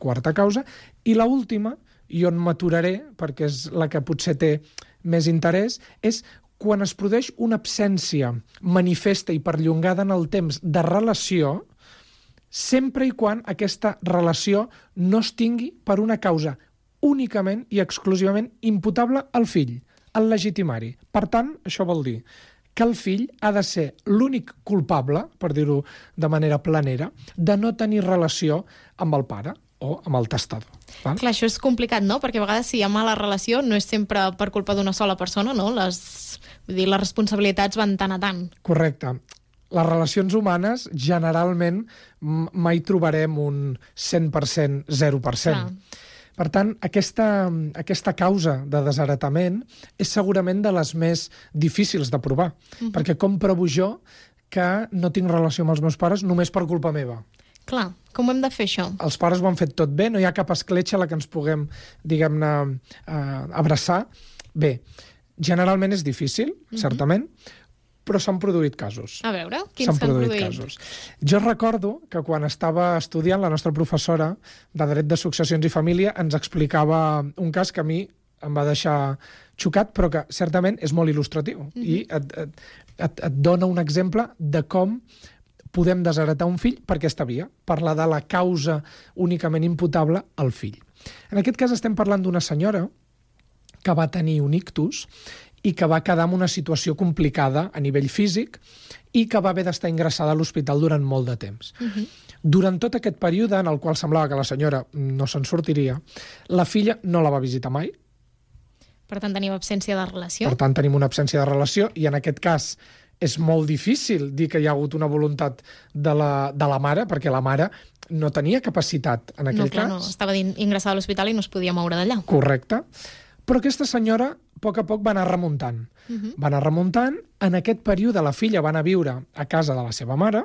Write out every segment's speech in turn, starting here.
quarta causa. I l'última, i on m'aturaré, perquè és la que potser té més interès, és quan es produeix una absència manifesta i perllongada en el temps de relació, sempre i quan aquesta relació no es tingui per una causa únicament i exclusivament imputable al fill, al legitimari. Per tant, això vol dir que el fill ha de ser l'únic culpable, per dir-ho de manera planera, de no tenir relació amb el pare o amb el testador. Val? Clar, això és complicat, no? Perquè a vegades si hi ha mala relació no és sempre per culpa d'una sola persona, no? Les responsabilitats van tant a tant. Correcte. Les relacions humanes, generalment, mai trobarem un 100%, 0%. Clar. Per tant, aquesta causa de desheretament és segurament de les més difícils de provar, perquè com provo jo que no tinc relació amb els meus pares només per culpa meva? Clar, com ho hem de fer, això? Els pares ho han fet tot bé, no hi ha cap escletxa a la que ens puguem, diguem-ne, abraçar. Bé, generalment és difícil, certament, però s'han produït casos. A veure, quins s'han produït? Casos. Jo recordo que quan estava estudiant, la nostra professora de Dret de Successions i Família ens explicava un cas que a mi em va deixar xocat, però que certament és molt il·lustratiu i et dona un exemple de com podem desheretar un fill per aquesta via, parlar de la causa únicament imputable al fill. En aquest cas estem parlant d'una senyora que va tenir un ictus i que va quedar en una situació complicada a nivell físic i que va haver d'estar ingressada a l'hospital durant molt de temps. Durant tot aquest període, en el qual semblava que la senyora no se'n sortiria, la filla no la va visitar mai. Per tant, tenim absència de relació. Per tant, tenim una absència de relació i en aquest cas és molt difícil dir que hi ha hagut una voluntat de la mare, perquè la mare no tenia capacitat en aquell cas. No, estava ingressada a l'hospital i no es podia moure d'allà. Correcte. Però aquesta senyora, a poc a poc, va anar remuntant. Va anar remuntant. En aquest període la filla va anar a viure a casa de la seva mare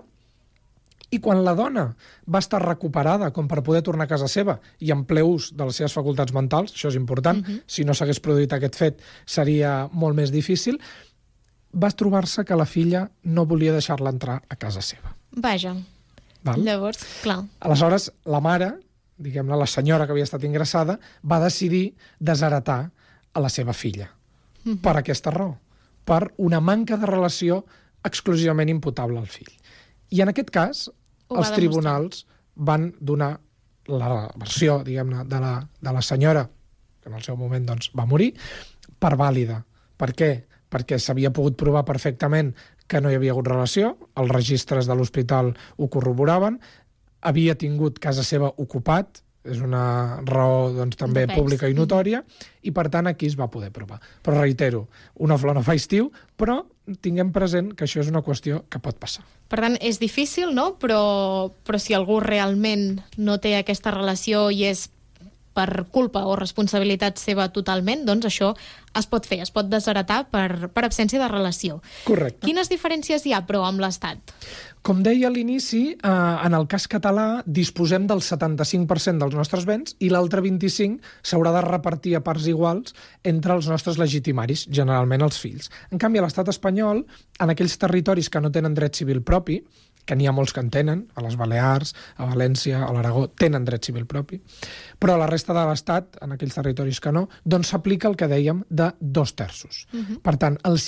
i quan la dona va estar recuperada com per poder tornar a casa seva i en ple ús de les seves facultats mentals, això és important, si no s'hagués produït aquest fet seria molt més difícil, va trobar-se que la filla no volia deixar-la entrar a casa seva. Vaja. Val? Llavors, clar. Aleshores, la mare, diguem-ne, la senyora que havia estat ingressada, va decidir desheretar a la seva filla. Per aquesta raó. Per una manca de relació exclusivament imputable al fill. I en aquest cas, els tribunals van donar la versió, diguem-ne, de la senyora, que en el seu moment doncs, va morir, per vàlida. Per què? Perquè s'havia pogut provar perfectament que no hi havia hagut relació, els registres de l'hospital ho corroboraven, havia tingut casa seva ocupat, és una raó doncs, també pública i notòria, i per tant aquí es va poder provar. Però reitero, una flor no fa estiu, però tinguem present que això és una qüestió que pot passar. Per tant, és difícil, no? Però si algú realment no té aquesta relació i és per culpa o responsabilitat seva totalment, doncs això es pot fer, es pot desheretar per absència de relació. Correcte. Quines diferències hi ha, però, amb l'Estat? Com deia a l'inici, en el cas català disposem del 75% dels nostres béns i l'altre 25% s'haurà de repartir a parts iguals entre els nostres legitimaris, generalment els fills. En canvi, a l'estat espanyol, en aquells territoris que no tenen dret civil propi, que n'hi ha molts que en tenen, a les Balears, a València, a l'Aragó, tenen dret civil propi, però a la resta de l'Estat, en aquells territoris que no, doncs s'aplica el que dèiem de 2/3. Per tant, el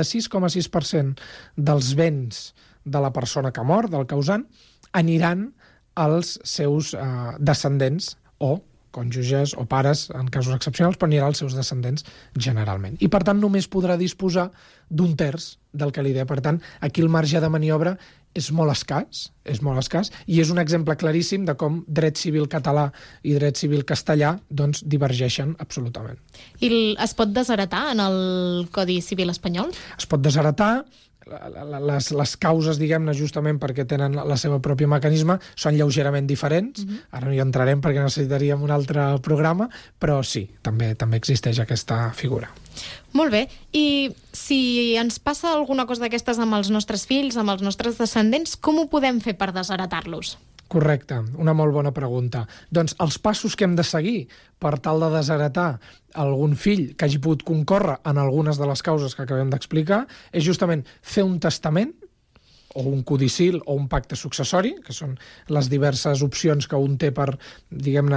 66,6% dels béns de la persona que mor, del causant, aniran als seus descendents o cònjuges o pares, en casos excepcionals, però anirà als seus descendents generalment. I, per tant, només podrà disposar d'un terç del que li deia. Per tant, aquí el marge de maniobra és molt escàs, i és un exemple claríssim de com dret civil català i dret civil castellà doncs, divergeixen absolutament. I es pot desheretar en el Codi Civil espanyol? Es pot desheretar. Les causes, diguem-ne, justament perquè tenen la seva pròpia mecanisme, són lleugerament diferents. Ara no hi entrarem perquè necessitaríem un altre programa, però sí, també existeix aquesta figura. Molt bé. I si ens passa alguna cosa d'aquestes amb els nostres fills, amb els nostres descendents, com ho podem fer per desheretar-los? Correcte, una molt bona pregunta. Doncs els passos que hem de seguir per tal de desheretar algun fill que hagi pogut concórrer en algunes de les causes que acabem d'explicar és justament fer un testament o un codicil o un pacte successori, que són les diverses opcions que un té per, diguem-ne,